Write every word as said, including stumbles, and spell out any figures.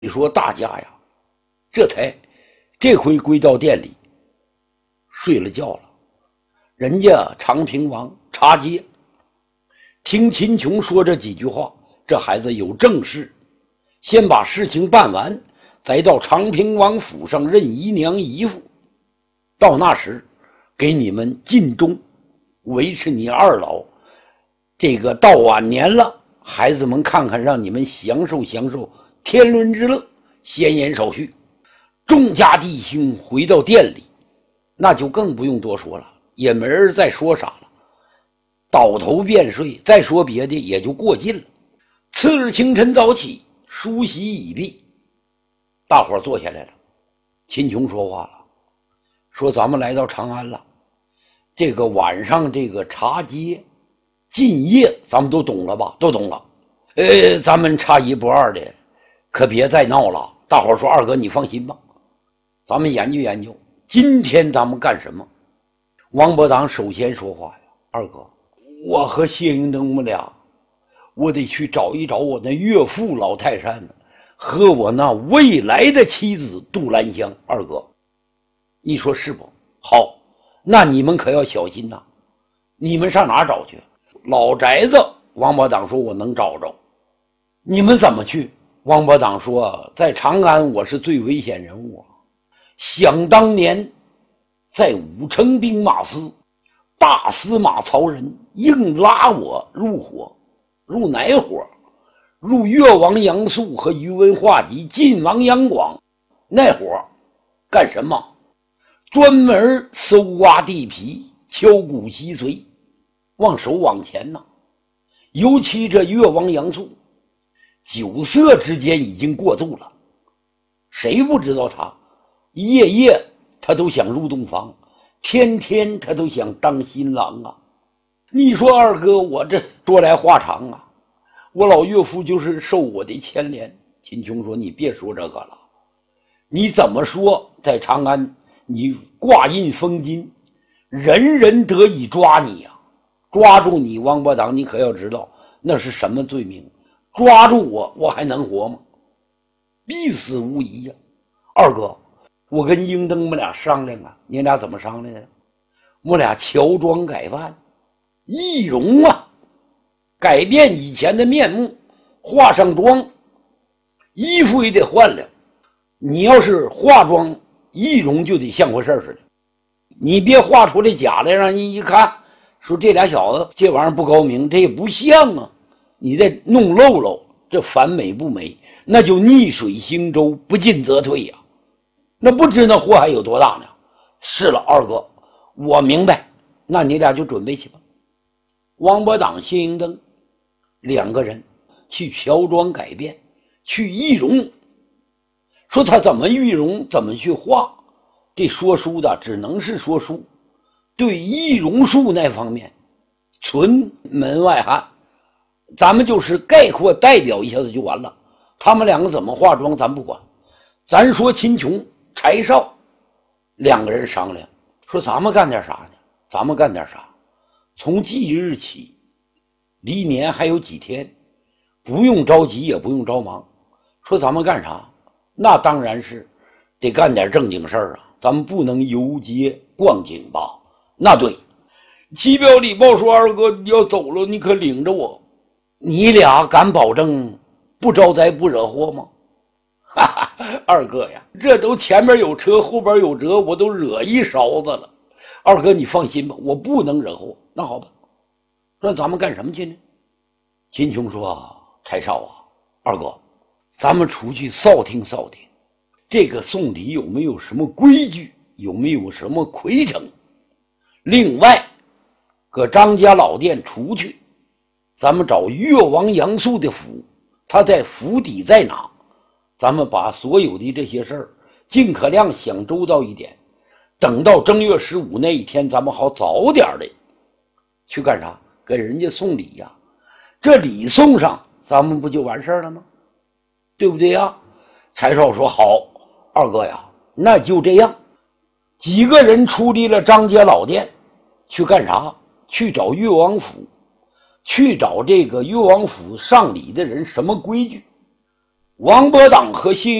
你说大家呀，这才这回归到店里睡了觉了。人家长平王茶街听秦琼说这几句话，这孩子有正事，先把事情办完，再到长平王府上认姨娘姨父。到那时给你们尽忠，维持你二老这个到晚年了，孩子们看看，让你们享受享受天伦之乐。闲言少叙，众家弟兄回到店里，那就更不用多说了，也没人再说啥了，倒头便睡，再说别的也就过尽了。次日清晨早起，梳洗已毕，大伙儿坐下来了。秦琼说话了，说咱们来到长安了，这个晚上这个茶街禁夜咱们都懂了吧？都懂了。呃，咱们差一不二的可别再闹了。大伙儿说二哥你放心吧，咱们研究研究今天咱们干什么。王伯当首先说话呀，二哥，我和谢英登我们俩，我得去找一找我那岳父老泰山和我那未来的妻子杜兰香。二哥你说是不？好，那你们可要小心呐。你们上哪儿找去？老宅子王伯当说我能找着。你们怎么去？王伯当说在长安我是最危险人物啊。想当年在武城兵马司，大司马曹仁硬拉我入伙，入哪伙？入越王杨素和宇文化及晋王杨广那伙。干什么？专门搜刮地皮，敲鼓吸髓，往手往前呢。尤其这越王杨素酒色之间已经过度了，谁不知道他夜夜他都想入洞房，天天他都想当新郎啊。你说二哥我这说来话长啊，我老岳父就是受我的牵连。秦琼说你别说这个了，你怎么说在长安你挂印封金，人人得以抓你呀、啊、抓住你王伯当，你可要知道那是什么罪名。抓住我我还能活吗？必死无疑呀、啊、二哥我跟英登我们俩商量啊。你俩怎么商量的？我俩乔装改扮，易容啊，改变以前的面目，化上妆，衣服也得换了。你要是化妆易容就得像回事似的，你别画出来假来，让人一看说这俩小子这玩意儿不高明，这也不像啊。你再弄漏漏，这反美不美，那就逆水行舟，不进则退呀、啊。那不知那祸害有多大呢？是了，二哥，我明白，那你俩就准备去吧。王伯当、谢英登两个人去乔装改变，去易容。说他怎么易容，怎么去画，这说书的只能是说书，对易容术那方面纯门外汉。咱们就是概括代表一下子就完了，他们两个怎么化妆咱不管。咱说秦琼、柴少两个人商量，说咱们干点啥呢？咱们干点啥？从即日起，离年还有几天，不用着急也不用着忙。说咱们干啥？那当然是得干点正经事儿啊，咱们不能游街逛景吧？那对。齐表礼报说二哥你要走了，你可领着我。你俩敢保证不招灾不惹祸吗？哈哈，二哥呀，这都前面有车后边有辙，我都惹一勺子了。二哥你放心吧，我不能惹祸。那好吧，说咱们干什么去呢？秦琼说柴少啊，二哥咱们出去扫听扫听，这个送礼有没有什么规矩，有没有什么规程。另外搁张家老店出去，咱们找越王杨素的府，他在府邸在哪？咱们把所有的这些事儿尽可量想周到一点，等到正月十五那一天，咱们好早点的去干啥？给人家送礼呀、啊！这礼送上，咱们不就完事儿了吗？对不对呀？柴少说好，二哥呀，那就这样。几个人出离了张家老店，去干啥？去找越王府。去找这个越王府上礼的人什么规矩。 王伯当和辛